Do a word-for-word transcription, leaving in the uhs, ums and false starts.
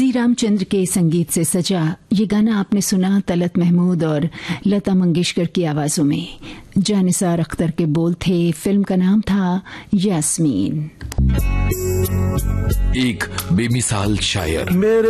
सी रामचंद्र के संगीत से सजा ये गाना आपने सुना तलत महमूद और लता मंगेशकर की आवाजों में। जानिसार अख्तर के बोल थे, फिल्म का नाम था यास्मीन। एक बेमिसाल शायर।